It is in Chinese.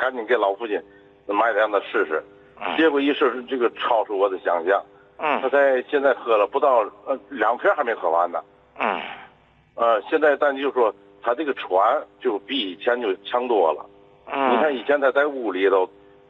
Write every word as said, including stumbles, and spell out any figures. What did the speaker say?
赶紧给老父亲买点子试试。 嗯、 结果一试，这个超出我的想象。 嗯， 他在现在喝了不到呃两瓶还没喝完呢。 嗯， 呃，现在咱就说他这个喘就比以前就强多了。 嗯， 你看以前他在屋里头